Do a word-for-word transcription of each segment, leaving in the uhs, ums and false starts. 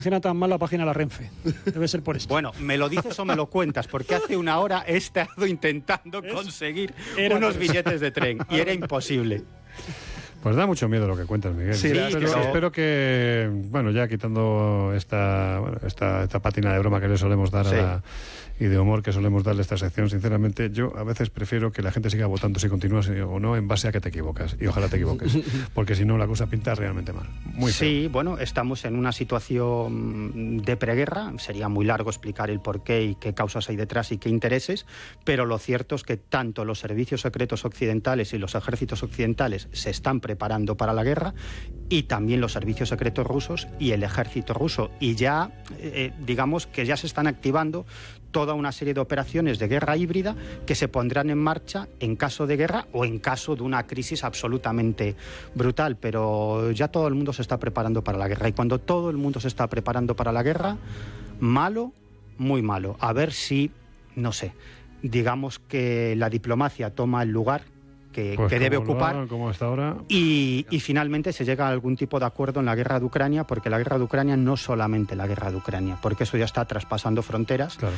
funciona tan mal la página de la Renfe. Debe ser por esto. Bueno, ¿me lo dices o me lo cuentas? Porque hace una hora he estado intentando conseguir Era unos por billetes de tren y era imposible. Pues da mucho miedo lo que cuentas, Miguel. Sí, pero, pero... espero que, bueno, ya quitando esta, bueno, esta, esta pátina de broma que le solemos dar sí. a la, y de humor que solemos darle a esta sección, sinceramente, yo a veces prefiero que la gente siga votando si continúas o no en base a que te equivocas. Y ojalá te equivoques, porque si no la cosa pinta realmente mal. Muy feo. Sí, bueno, estamos en una situación de preguerra. Sería muy largo explicar el porqué y qué causas hay detrás y qué intereses, pero lo cierto es que tanto los servicios secretos occidentales y los ejércitos occidentales se están preparando para la guerra, y también los servicios secretos rusos y el ejército ruso. Y ya, eh, digamos que ya se están activando toda una serie de operaciones de guerra híbrida que se pondrán en marcha en caso de guerra o en caso de una crisis absolutamente brutal. Pero ya todo el mundo se está preparando para la guerra. Y cuando todo el mundo se está preparando para la guerra, malo, muy malo. A ver si, no sé, digamos que la diplomacia toma el lugar que, pues que debe ocupar haga, como hasta ahora. y, y finalmente se llega a algún tipo de acuerdo en la guerra de Ucrania, porque la guerra de Ucrania no solamente la guerra de Ucrania, porque eso ya está traspasando fronteras. Claro.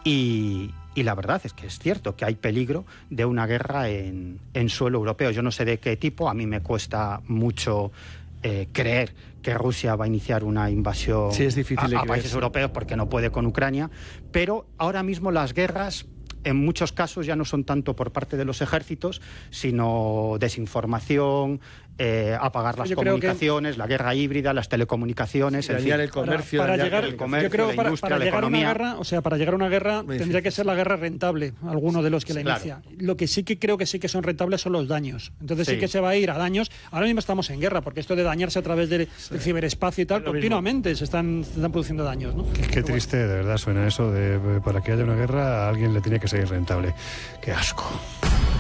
y, y la verdad es que es cierto que hay peligro de una guerra en, en suelo europeo. Yo no sé de qué tipo, a mí me cuesta mucho eh, creer que Rusia va a iniciar una invasión sí, es difícil a, a países europeos porque no puede con Ucrania, pero ahora mismo las guerras en muchos casos ya no son tanto por parte de los ejércitos, sino desinformación, eh, apagar las yo comunicaciones, que... la guerra híbrida, las telecomunicaciones, sí, en fin. el comercio, para, para llegar, el comercio, yo creo la para, industria, para la llegar economía. a una guerra, o sea, para llegar a una guerra muy tendría difícil. que ser la guerra rentable, alguno de los que la Claro. inicia. Lo que sí que creo que sí que son rentables son los daños. Entonces sí, sí que se va a ir a daños. Ahora mismo estamos en guerra, porque esto de dañarse a través del, sí. del ciberespacio y tal, continuamente se están, se están produciendo daños, ¿no? Qué, qué triste, bueno. De verdad suena eso de para que haya una guerra a alguien le tiene que ser rentable. Qué asco.